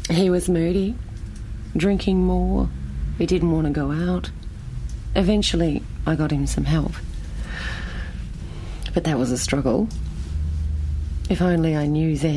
He was moody, drinking more. He didn't want to go out. Eventually, I got him some help. But that was a struggle. If only I knew then.